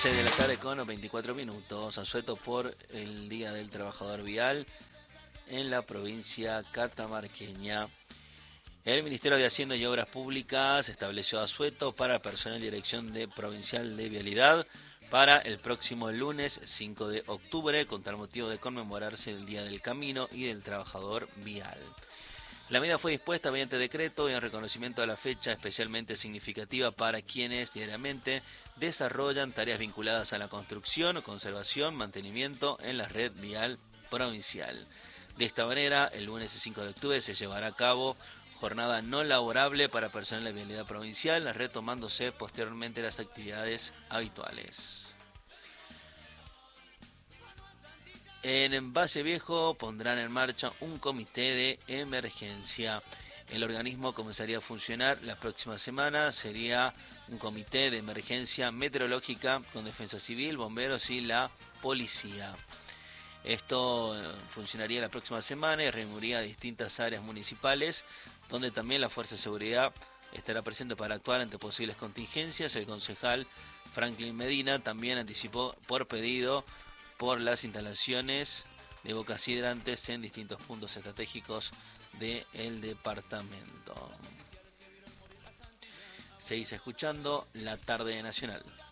6 de la tarde con 24 minutos. Asueto por el Día del Trabajador Vial en la provincia catamarqueña. El Ministerio de Hacienda y Obras Públicas estableció asueto para personal y dirección provincial de vialidad para el próximo lunes 5 de octubre, con tal motivo de conmemorarse el Día del Camino y del Trabajador Vial. La medida fue dispuesta mediante decreto y en reconocimiento a la fecha especialmente significativa para quienes diariamente desarrollan tareas vinculadas a la construcción, conservación, mantenimiento en la red vial provincial. De esta manera, el lunes 5 de octubre se llevará a cabo jornada no laborable para personal de vialidad provincial, retomándose posteriormente las actividades habituales. En Valle Viejo pondrán en marcha un comité de emergencia. El organismo comenzaría a funcionar la próxima semana. Sería un comité de emergencia meteorológica con Defensa Civil, bomberos y la policía. Esto funcionaría la próxima semana y reuniría distintas áreas municipales, donde también la Fuerza de Seguridad estará presente para actuar ante posibles contingencias. El concejal Franklin Medina también anticipó por pedido por las instalaciones de bocas hidrantes en distintos puntos estratégicos del departamento. Seguís escuchando La Tarde Nacional.